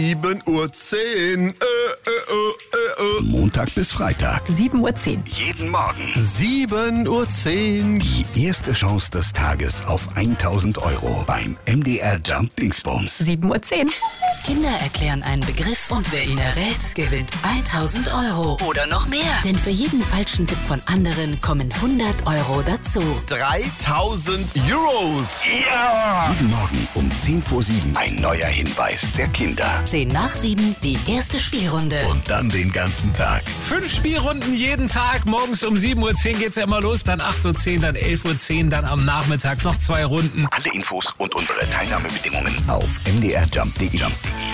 7:10 Uhr. Montag bis Freitag. 7:10 Uhr. Jeden Morgen. 7:10 Uhr. Die erste Chance des Tages auf 1.000 Euro beim MDR Jump Dingsbums. 7:10 Uhr. Kinder erklären einen Begriff und wer ihn errät, gewinnt 1.000 Euro oder noch mehr. Denn für jeden falschen Tipp von anderen kommen 100 Euro dazu. 3.000 Euros. Ja! Jeden Morgen um 7:10 ein neuer Hinweis der Kinder. 7:10, die erste Spielrunde. Und dann den ganzen Tag. 5 Spielrunden jeden Tag. Morgens um 7:10 Uhr geht's ja immer los. Dann 8:10 Uhr, dann 11:10 Uhr, dann am Nachmittag noch 2 Runden. Alle Infos und unsere Teilnahmebedingungen auf mdrjump.de.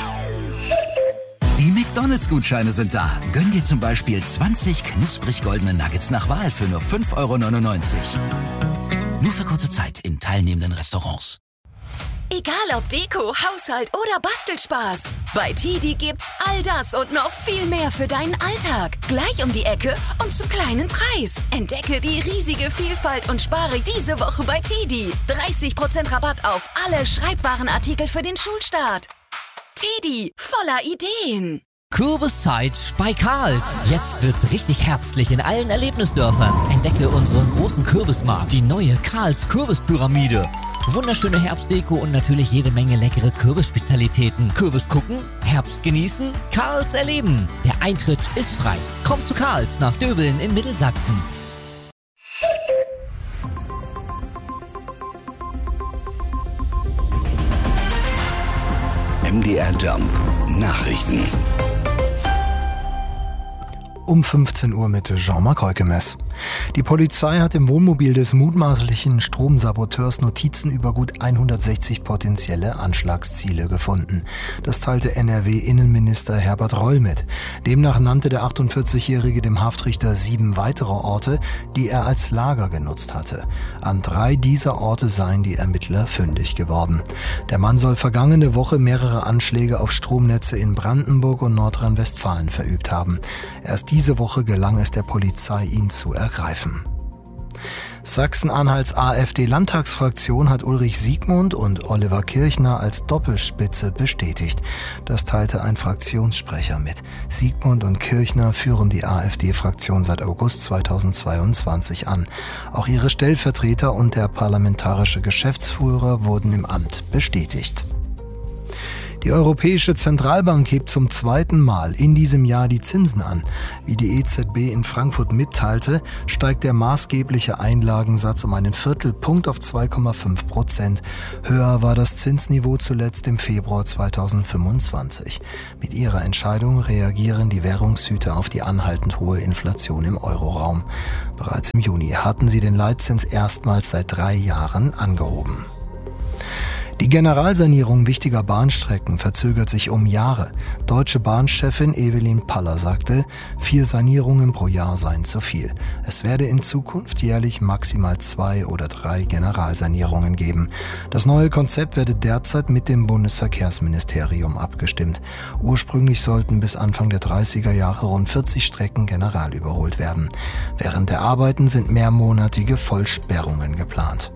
Die McDonalds-Gutscheine sind da. Gönn dir zum Beispiel 20 knusprig goldene Nuggets nach Wahl für nur 5,99 €. Nur für kurze Zeit in teilnehmenden Restaurants. Egal ob Deko, Haushalt oder Bastelspaß. Bei TiDi gibt's all das und noch viel mehr für deinen Alltag. Gleich um die Ecke und zum kleinen Preis. Entdecke die riesige Vielfalt und spare diese Woche bei TiDi. 30% Rabatt auf alle Schreibwarenartikel für den Schulstart. TiDi, voller Ideen. Kürbiszeit bei Karls. Jetzt wird's richtig herbstlich in allen Erlebnisdörfern. Entdecke unseren großen Kürbismarkt, die neue Karls Kürbispyramide. Wunderschöne Herbstdeko und natürlich jede Menge leckere Kürbisspezialitäten. Kürbis gucken, Herbst genießen, Karls erleben. Der Eintritt ist frei. Komm zu Karls nach Döbeln in Mittelsachsen. MDR Jump Nachrichten. Um 15 Uhr mit Jean-Marc Heukemes. Die Polizei hat im Wohnmobil des mutmaßlichen Stromsaboteurs Notizen über gut 160 potenzielle Anschlagsziele gefunden. Das teilte NRW-Innenminister Herbert Reul mit. Demnach nannte der 48-Jährige dem Haftrichter 7 weitere Orte, die er als Lager genutzt hatte. An 3 dieser Orte seien die Ermittler fündig geworden. Der Mann soll vergangene Woche mehrere Anschläge auf Stromnetze in Brandenburg und Nordrhein-Westfalen verübt haben. Erst diese Woche gelang es der Polizei, ihn zu ergreifen. Sachsen-Anhalts AfD-Landtagsfraktion hat Ulrich Siegmund und Oliver Kirchner als Doppelspitze bestätigt. Das teilte ein Fraktionssprecher mit. Siegmund und Kirchner führen die AfD-Fraktion seit August 2022 an. Auch ihre Stellvertreter und der parlamentarische Geschäftsführer wurden im Amt bestätigt. Die Europäische Zentralbank hebt zum 2. Mal in diesem Jahr die Zinsen an. Wie die EZB in Frankfurt mitteilte, steigt der maßgebliche Einlagensatz um einen Viertelpunkt auf 2,5%. Höher war das Zinsniveau zuletzt im Februar 2025. Mit ihrer Entscheidung reagieren die Währungshüter auf die anhaltend hohe Inflation im Euroraum. Bereits im Juni hatten sie den Leitzins erstmals seit 3 Jahren angehoben. Die Generalsanierung wichtiger Bahnstrecken verzögert sich um Jahre. Deutsche Bahnchefin Evelyn Paller sagte, 4 Sanierungen pro Jahr seien zu viel. Es werde in Zukunft jährlich maximal 2 oder 3 Generalsanierungen geben. Das neue Konzept werde derzeit mit dem Bundesverkehrsministerium abgestimmt. Ursprünglich sollten bis Anfang der 30er Jahre rund 40 Strecken general überholt werden. Während der Arbeiten sind mehrmonatige Vollsperrungen geplant.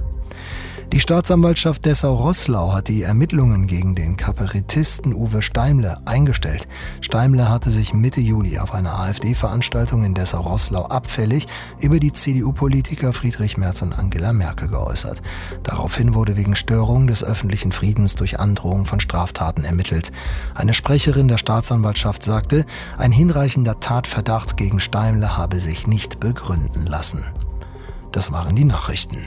Die Staatsanwaltschaft Dessau-Roßlau hat die Ermittlungen gegen den Kabarettisten Uwe Steimle eingestellt. Steimle hatte sich Mitte Juli auf einer AfD-Veranstaltung in Dessau-Roßlau abfällig über die CDU-Politiker Friedrich Merz und Angela Merkel geäußert. Daraufhin wurde wegen Störung des öffentlichen Friedens durch Androhung von Straftaten ermittelt. Eine Sprecherin der Staatsanwaltschaft sagte, ein hinreichender Tatverdacht gegen Steimle habe sich nicht begründen lassen. Das waren die Nachrichten.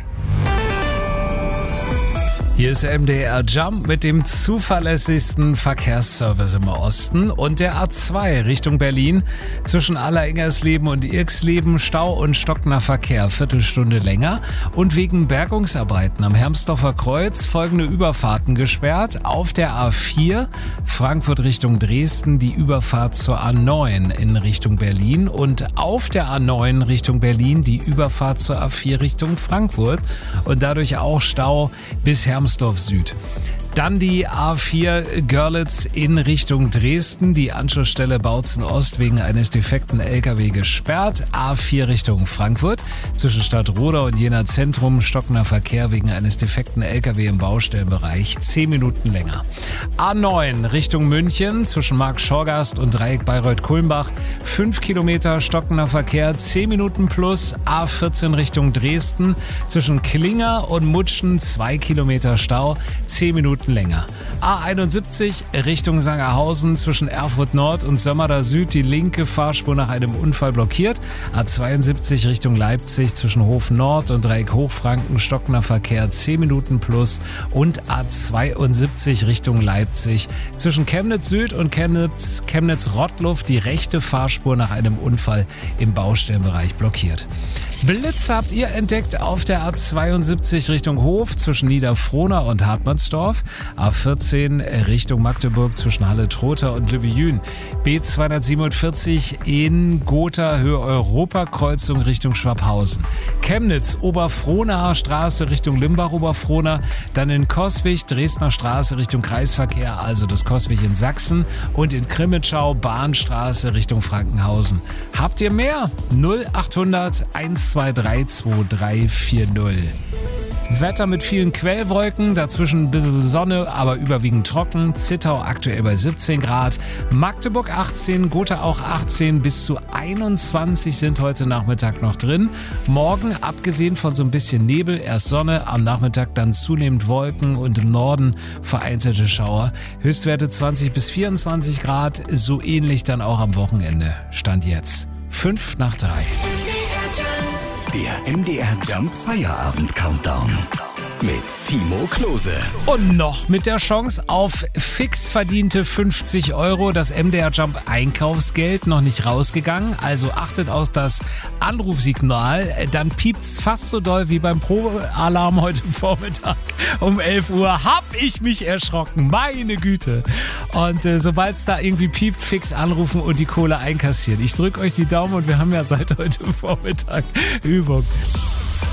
Hier ist MDR Jump mit dem zuverlässigsten Verkehrsservice im Osten und der A2 Richtung Berlin. Zwischen Alleringgersleben und Irxleben Stau und stockender Verkehr, Viertelstunde länger. Und wegen Bergungsarbeiten am Hermsdorfer Kreuz folgende Überfahrten gesperrt. Auf der A4 Frankfurt Richtung Dresden die Überfahrt zur A9 in Richtung Berlin und auf der A9 Richtung Berlin die Überfahrt zur A4 Richtung Frankfurt und dadurch auch Stau bis Hermsdorf Süd. Dann die A4 Görlitz in Richtung Dresden. Die Anschlussstelle Bautzen Ost wegen eines defekten LKW gesperrt. A4 Richtung Frankfurt. Zwischen Stadtroda und Jena Zentrum stockender Verkehr wegen eines defekten LKW im Baustellenbereich. 10 Minuten länger. A9 Richtung München. Zwischen Markt-Schorgast und Dreieck Bayreuth-Kulmbach. 5 Kilometer stockender Verkehr. 10 Minuten plus. A14 Richtung Dresden. Zwischen Klinger und Mutschen 2 Kilometer Stau. 10 Minuten länger. A71 Richtung Sangerhausen zwischen Erfurt Nord und Sömmerda Süd die linke Fahrspur nach einem Unfall blockiert. A72 Richtung Leipzig zwischen Hof Nord und Dreieck Hochfranken stockender Verkehr 10 Minuten plus und A72 Richtung Leipzig zwischen Chemnitz Süd und Chemnitz Rottluff die rechte Fahrspur nach einem Unfall im Baustellenbereich blockiert. Blitz habt ihr entdeckt auf der A72 Richtung Hof zwischen Niederfrohna und Hartmannsdorf. A14 Richtung Magdeburg zwischen Halle-Trotha und Lübbejün. B247 in Gotha Höhe Europakreuzung Richtung Schwabhausen. Chemnitz Oberfrohnaer Straße Richtung Limbach-Oberfrohna. Dann in Coswig Dresdner Straße Richtung Kreisverkehr, also das Coswig in Sachsen. Und in Krimitschau Bahnstraße Richtung Frankenhausen. Habt ihr mehr? 0800 123 2340. Wetter mit vielen Quellwolken, dazwischen ein bisschen Sonne, aber überwiegend trocken. Zittau aktuell bei 17 Grad, Magdeburg 18, Gotha auch 18, bis zu 21 sind heute Nachmittag noch drin. Morgen, abgesehen von so ein bisschen Nebel, erst Sonne, am Nachmittag dann zunehmend Wolken und im Norden vereinzelte Schauer. Höchstwerte 20 bis 24 Grad, so ähnlich dann auch am Wochenende. Stand jetzt 5 nach 3. Der MDR Jump Feierabend Countdown mit Timo Klose. Und noch mit der Chance auf fix verdiente 50 €. Das MDR Jump Einkaufsgeld noch nicht rausgegangen. Also achtet auf das Anrufsignal. Dann piept's fast so doll wie beim Probealarm heute Vormittag um 11 Uhr. Hab ich mich erschrocken. Meine Güte. Und sobald es da irgendwie piept, fix anrufen und die Kohle einkassieren. Ich drücke euch die Daumen und wir haben ja seit heute Vormittag Übung.